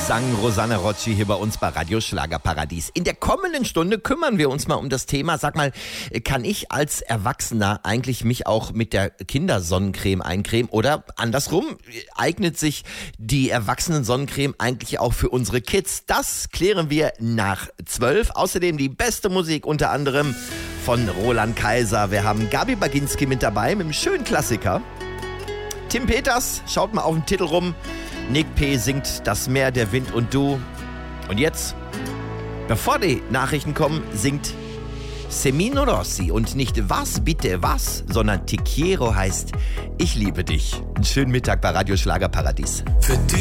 sang Rosanna Rocci hier bei uns bei Radio Schlagerparadies. In der kommenden Stunde kümmern wir uns mal um das Thema. Sag mal, kann ich als Erwachsener eigentlich mich auch mit der Kindersonnencreme eincremen? Oder andersrum, eignet sich die Erwachsenen-Sonnencreme eigentlich auch für unsere Kids? Das klären wir nach 12. Außerdem die beste Musik unter anderem von Roland Kaiser. Wir haben Gabi Baginski mit dabei mit einem schönen Klassiker. Tim Peters, schaut mal auf den Titel rum. Nick P. singt Das Meer, der Wind und du. Und jetzt, bevor die Nachrichten kommen, singt Semino Rossi. Und nicht was, bitte was, sondern Te quiero heißt Ich liebe dich. Einen schönen Mittag bei Radio Schlagerparadies.